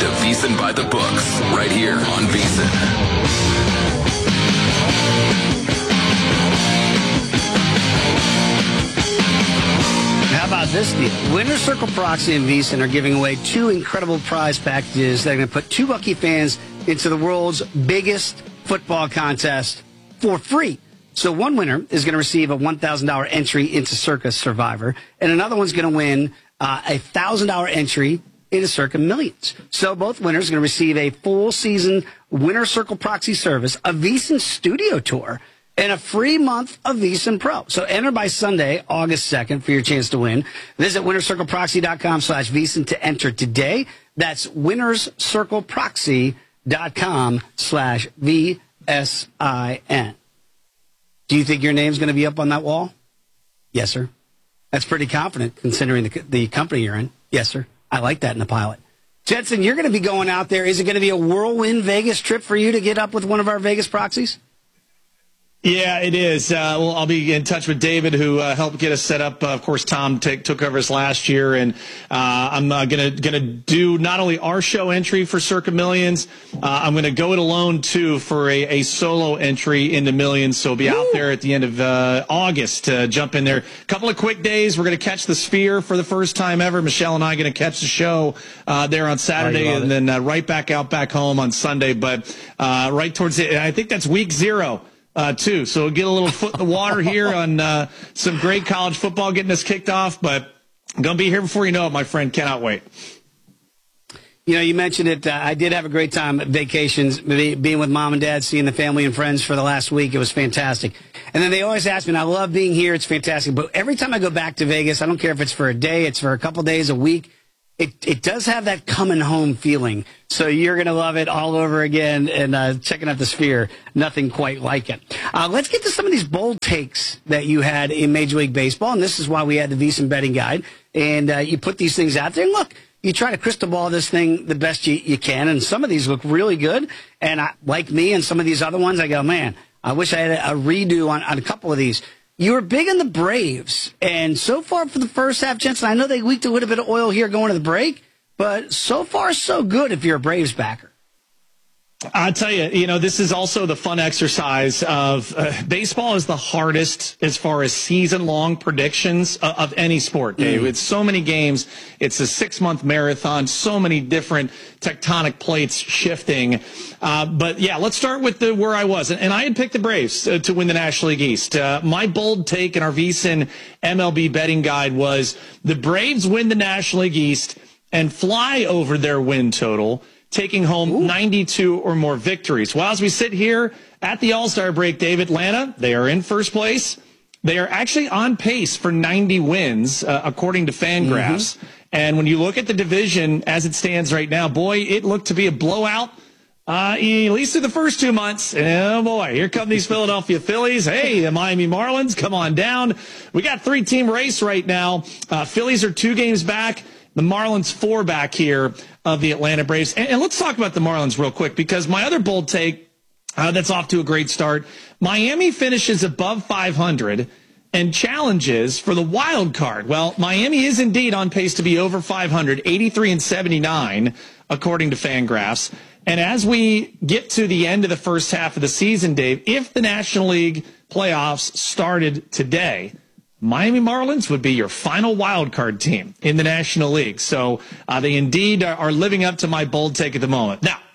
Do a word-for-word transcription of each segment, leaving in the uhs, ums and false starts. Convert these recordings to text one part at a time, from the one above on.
to VSiN by the Books, right here on VSiN. How about this deal? Winner Circle Proxy and VSiN are giving away two incredible prize packages that are going to put two Bucky fans into the world's biggest football contest for free. So one winner is going to receive a one thousand dollars entry into Circa Survivor, and another one's going to win uh, a one thousand dollars entry into Circa Millions. So both winners are going to receive a full season Winner Circle Proxy service, a VSiN studio tour, and a free month of VSiN Pro. So enter by Sunday, August second, for your chance to win. Visit winnerscircleproxy.com slash VSiN to enter today. That's winnerscircleproxy.com slash V S I N. Do you think your name's going to be up on that wall? Yes, sir. That's pretty confident considering the, the company you're in. Yes, sir. I like that in the pilot. Jensen, you're going to be going out there. Is it going to be a whirlwind Vegas trip for you to get up with one of our Vegas proxies? Yeah, it is. Uh, well, I'll be in touch with David, who uh, helped get us set up. Uh, of course, Tom t- took over us last year, and uh, I'm uh, gonna gonna do not only our show entry for Circa Millions, uh, I'm gonna go it alone too for a, a solo entry into Millions. So I'll be Woo! out there at the end of uh, August to jump in there. A couple of quick days. We're gonna catch the Sphere for the first time ever. Michelle and I are gonna catch the show uh, there on Saturday, and it. then uh, right back out back home on Sunday. But uh, right towards it, I think that's week zero. Uh, too. So we'll get a little foot in the water here on uh, some great college football getting us kicked off, but I'm going to be here before you know it, my friend. Cannot wait. You know, you mentioned it. Uh, I did have a great time at vacations, being with mom and dad, seeing the family and friends for the last week. It was fantastic. And then they always ask me, and I love being here. It's fantastic. But every time I go back to Vegas, I don't care if it's for a day, it's for a couple days, a week. It it does have that coming home feeling. So you're going to love it all over again. And uh, checking out the Sphere, nothing quite like it. Uh, let's get to some of these bold takes that you had in Major League Baseball. And this is why we had the VSiN betting guide. And uh, you put these things out there. And look, you try to crystal ball this thing the best you, you can. And some of these look really good. And I, like me and some of these other ones, I go, man, I wish I had a, a redo on, on a couple of these. You were big on the Braves, and so far for the first half, Jensen, I know they leaked a little bit of oil here going to the break, but so far so good if you're a Braves backer. I'll tell you, you know, this is also the fun exercise of uh, baseball is the hardest as far as season-long predictions of, of any sport, Dave. Mm. It's so many games. It's a six-month marathon, so many different tectonic plates shifting. Uh, but, yeah, let's start with the where I was. And, and I had picked the Braves uh, to win the National League East. Uh, my bold take in our VSiN M L B betting guide was the Braves win the National League East and fly over their win total, taking home Ooh. ninety-two or more victories. Well, as we sit here at the All-Star break, Dave, Atlanta, they are in first place. They are actually on pace for ninety wins, uh, according to Fangraphs. Mm-hmm. And when you look at the division as it stands right now, boy, it looked to be a blowout, uh, at least through the first two months. Oh, boy, here come these Philadelphia Phillies. Hey, the Miami Marlins, come on down. We got three-team race right now. Uh, Phillies are two games back. The Marlins four back here of the Atlanta Braves. And, and let's talk about the Marlins real quick, because my other bold take uh, that's off to a great start, Miami finishes above five hundred and challenges for the wild card. Well, Miami is indeed on pace to be over five hundred, eighty-three and seventy-nine, according to Fangraphs. And as we get to the end of the first half of the season, Dave, if the National League playoffs started today, Miami Marlins would be your final wild card team in the National League. So uh, they indeed are, are living up to my bold take at the moment. Now,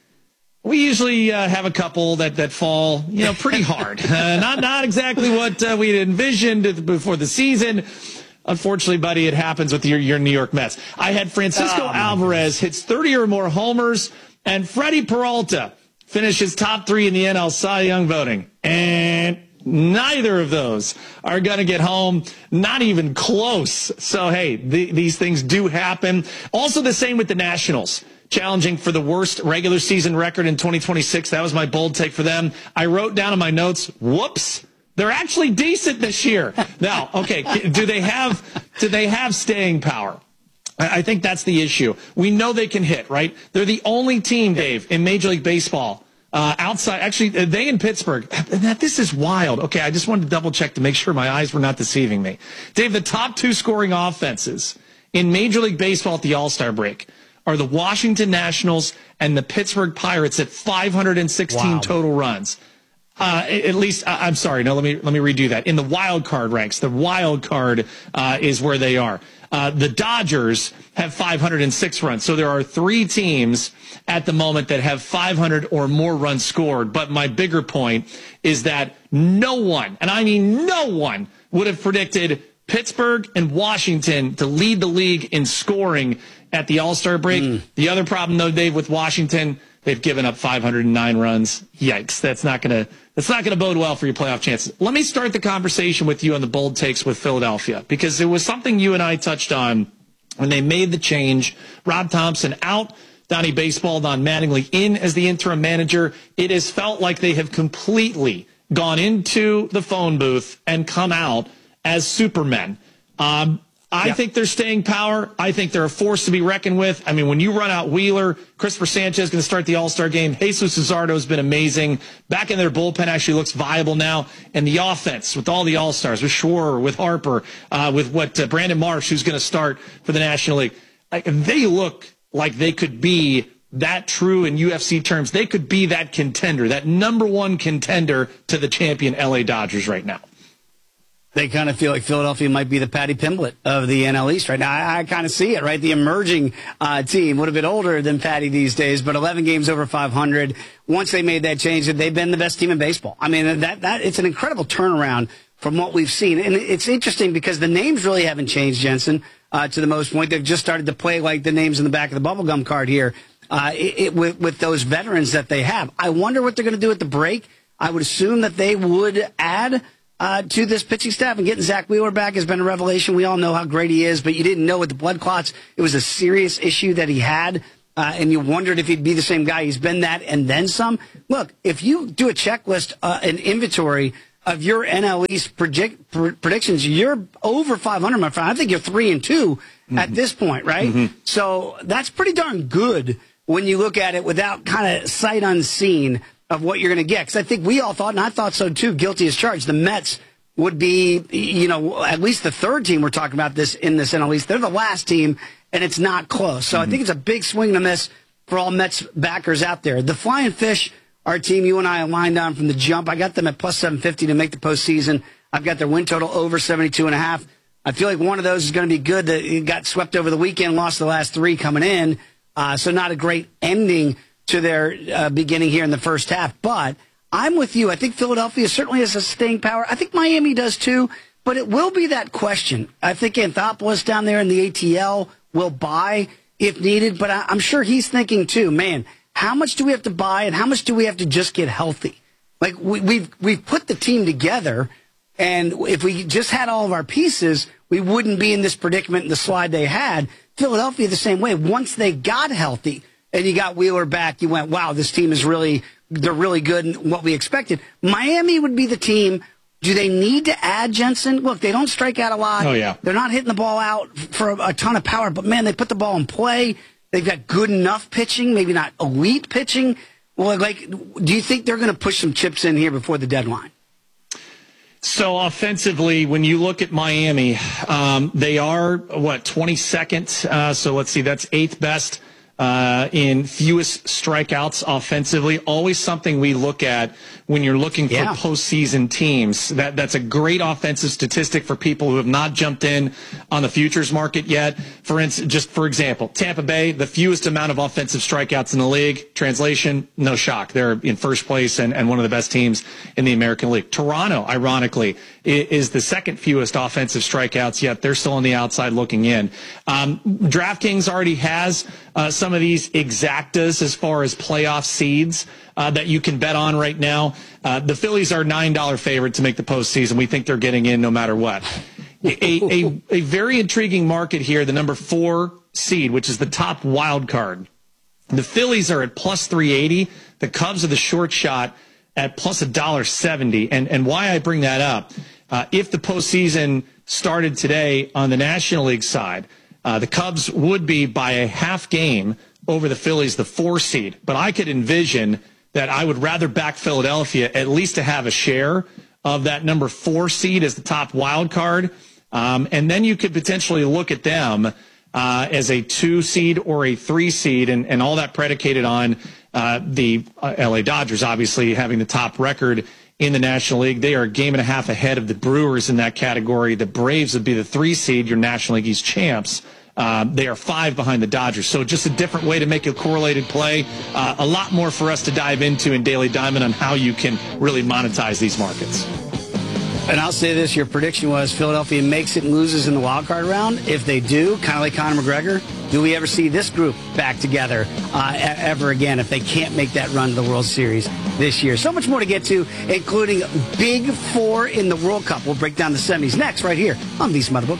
we usually uh, have a couple that, that fall, you know, pretty hard. Uh, not not exactly what uh, we had envisioned before the season. Unfortunately, buddy, it happens with your, your New York Mets. I had Francisco oh, Alvarez hits thirty or more homers, and Freddie Peralta finishes top three in the N L Cy Young voting. And neither of those are going to get home, not even close. So, hey, the, these things do happen. Also the same with the Nationals, challenging for the worst regular season record in twenty twenty-six. That was my bold take for them. I wrote down in my notes, whoops, they're actually decent this year. Now, okay, do they have do they have staying power? I think that's the issue. We know they can hit, right? They're the only team, Dave, in Major League Baseball Uh, outside, actually, they in Pittsburgh. This is wild. Okay, I just wanted to double check to make sure my eyes were not deceiving me. Dave, the top two scoring offenses in Major League Baseball at the All-Star break are the Washington Nationals and the Pittsburgh Pirates at five hundred sixteen Wow. total runs. Uh, at least, uh, I'm sorry. No, let me let me redo that. In the wild card ranks, the wild card uh, is where they are. Uh, the Dodgers have five hundred six runs. So there are three teams at the moment that have five hundred or more runs scored. But my bigger point is that no one, and I mean no one, would have predicted Pittsburgh and Washington to lead the league in scoring at the All-Star break. Mm. The other problem, though, Dave, with Washington, they've given up five hundred nine runs. Yikes. That's not going to that's not going to bode well for your playoff chances. Let me start the conversation with you on the bold takes with Philadelphia, because it was something you and I touched on when they made the change. Rob Thompson out, Donnie Baseball, Don Mattingly in as the interim manager. It has felt like they have completely gone into the phone booth and come out as supermen. Um, I yep. think they're staying power. I think they're a force to be reckoned with. I mean, when you run out Wheeler, Christopher Sanchez is going to start the All-Star game. Jesus Luzardo has been amazing. Back in their bullpen actually looks viable now. And the offense with all the All-Stars, with Schwarber, with Harper, uh, with what uh, Brandon Marsh, who's going to start for the National League. Like, they look like they could be that true in U F C terms. They could be that contender, that number one contender to the champion L A Dodgers right now. They kind of feel like Philadelphia might be the Patty Pimblett of the N L East right now. I, I kind of see it, right? The emerging uh, team, would have been older than Patty these days, but eleven games over five hundred. Once they made that change, they've been the best team in baseball. I mean, that that it's an incredible turnaround from what we've seen. And it's interesting because the names really haven't changed, Jensen, uh, to the most point. They've just started to play like the names in the back of the bubblegum card here uh, it, it, with, with those veterans that they have. I wonder what they're going to do at the break. I would assume that they would add Uh, to this pitching staff, and getting Zach Wheeler back has been a revelation. We all know how great he is, but you didn't know with the blood clots, it was a serious issue that he had, uh, and you wondered if he'd be the same guy. He's been that and then some. Look, if you do a checklist, uh, an inventory of your N L East project, pr- predictions, you're over five hundred, my friend. I think you're three and two mm-hmm. at this point, right? Mm-hmm. So that's pretty darn good when you look at it without kind of sight unseen of what you're going to get. Because I think we all thought, and I thought so too, guilty as charged, the Mets would be, you know, at least the third team we're talking about this in this N L East. They're the last team, and it's not close. So mm-hmm. I think it's a big swing and a miss for all Mets backers out there. The Flying Fish, our team you and I aligned on from the jump. I got them at plus seven fifty to make the postseason. I've got their win total over seventy-two and a half. I feel like one of those is going to be good. That it got swept over the weekend, lost the last three coming in. Uh, so not a great ending to their uh, beginning here in the first half. But I'm with you. I think Philadelphia certainly has a staying power. I think Miami does too, but it will be that question. I think Anthopoulos down there in the A T L will buy if needed, but I, I'm sure he's thinking too, man, how much do we have to buy and how much do we have to just get healthy? Like we, we've, we've put the team together, and if we just had all of our pieces, we wouldn't be in this predicament and the slide they had. Philadelphia the same way. Once they got healthy, and you got Wheeler back, you went, wow, this team is really, they're really good and what we expected. Miami would be the team. Do they need to add Jensen? Look, they don't strike out a lot. Oh, yeah. They're not hitting the ball out for a, a ton of power, but man, they put the ball in play. They've got good enough pitching, maybe not elite pitching. Well, like, do you think they're going to push some chips in here before the deadline? So offensively, when you look at Miami, um, they are, what, twenty-second? Uh, so let's see, that's eighth best. Uh, in fewest strikeouts offensively, always something we look at when you're looking for yeah. postseason teams. That that's a great offensive statistic for people who have not jumped in on the futures market yet. For instance, just for example, Tampa Bay, the fewest amount of offensive strikeouts in the league. Translation, no shock. They're in first place and, and one of the best teams in the American League. Toronto, ironically, is the second fewest offensive strikeouts, yet they're still on the outside looking in. Um, DraftKings already has uh, some of these exactas as far as playoff seeds uh, that you can bet on right now. Uh, the Phillies are nine dollar favorite to make the postseason. We think they're getting in no matter what. A, a, a very intriguing market here, the number four seed, which is the top wild card. The Phillies are at plus three eighty. The Cubs are the short shot at plus one dollar seventy. And, and why I bring that up, uh, if the postseason started today on the National League side, uh, the Cubs would be by a half game over the Phillies, the four seed. But I could envision that I would rather back Philadelphia at least to have a share of that number four seed as the top wild card. Um, and then you could potentially look at them uh, as a two seed or a three seed, and, and all that predicated on uh, the uh, L A Dodgers obviously having the top record in the National League. They are a game and a half ahead of the Brewers in that category. The Braves would be the three seed, your National League East champs. Uh, they are five behind the Dodgers. So just a different way to make a correlated play. Uh, a lot more for us to dive into in Daily Diamond on how you can really monetize these markets. And I'll say this, your prediction was Philadelphia makes it and loses in the wild card round. If they do, kind of like Conor McGregor, do we ever see this group back together uh, ever again if they can't make that run to the World Series this year? So much more to get to, including Big Four in the World Cup. We'll break down the semis next right here on VSiN by the Book.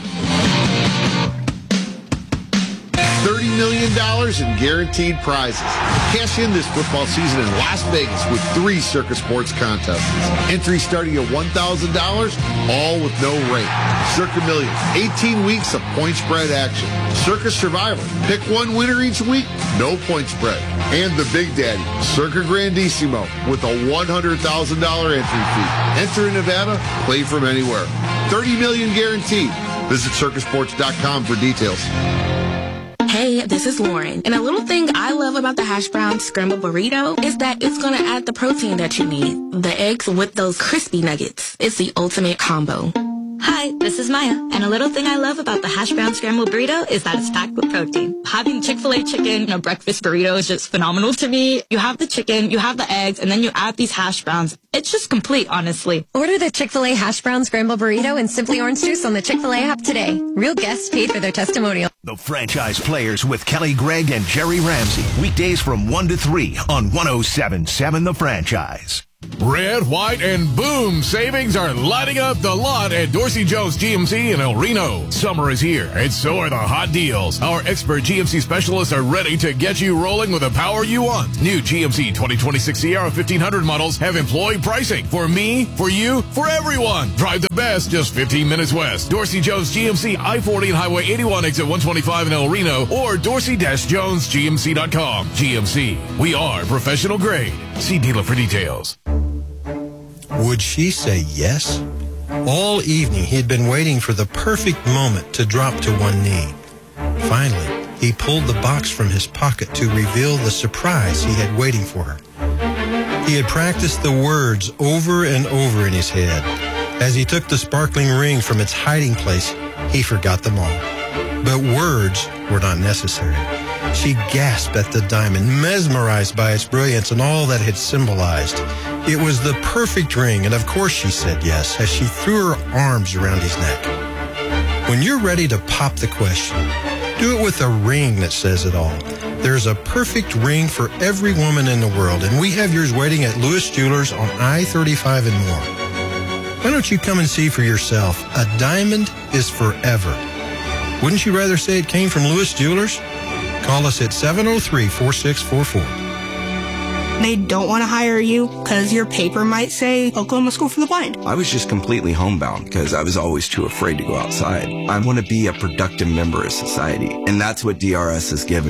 thirty million dollars in guaranteed prizes. Cash in this football season in Las Vegas with three Circa Sports contests. Entry starting at one thousand dollars, all with no rate. Circa Millions, eighteen weeks of point spread action. Circa Survivor, pick one winner each week, no point spread. And the Big Daddy, Circa Grandissimo, with a one hundred thousand dollars entry fee. Enter in Nevada, play from anywhere. thirty million dollars guaranteed. Visit circa sports dot com for details. Hey, this is Lauren. And a little thing I love about the hash brown scrambled burrito is that it's going to add the protein that you need. The eggs with those crispy nuggets. It's the ultimate combo. Hi, this is Maya. And a little thing I love about the hash brown scrambled burrito is that it's packed with protein. Having Chick-fil-A chicken in a breakfast burrito is just phenomenal to me. You have the chicken, you have the eggs, and then you add these hash browns. It's just complete, honestly. Order the Chick-fil-A hash brown scrambled burrito and Simply Orange Juice on the Chick-fil-A app today. Real guests paid for their testimonial. The Franchise Players with Kelly Gregg and Jerry Ramsey. Weekdays from one to three on one oh seven point seven The Franchise. Red, white, and boom savings are lighting up the lot at Dorsey Jones G M C in El Reno. Summer is here, and so are the hot deals. Our expert G M C specialists are ready to get you rolling with the power you want. New G M C twenty twenty-six Sierra fifteen hundred models have employee pricing. For me, for you, for everyone. Drive the best just fifteen minutes west. Dorsey Jones G M C, I forty and Highway eighty-one exit one twenty-five in El Reno, or dorsey dash jones g m c dot com. G M C, we are professional grade. See dealer for details. Would she say yes? All evening, he had been waiting for the perfect moment to drop to one knee. Finally, he pulled the box from his pocket to reveal the surprise he had waiting for her. He had practiced the words over and over in his head. As he took the sparkling ring from its hiding place, he forgot them all. But words were not necessary. She gasped at the diamond, mesmerized by its brilliance and all that it had symbolized. It was the perfect ring, and of course she said yes, as she threw her arms around his neck. When you're ready to pop the question, do it with a ring that says it all. There's a perfect ring for every woman in the world, and we have yours waiting at Lewis Jewelers on I thirty-five and more. Why don't you come and see for yourself? A diamond is forever. Wouldn't you rather say it came from Lewis Jewelers? Call us at seven oh three, four six four four. They don't want to hire you because your paper might say Oklahoma School for the Blind. I was just completely homebound because I was always too afraid to go outside. I want to be a productive member of society, and that's what D R S has given me.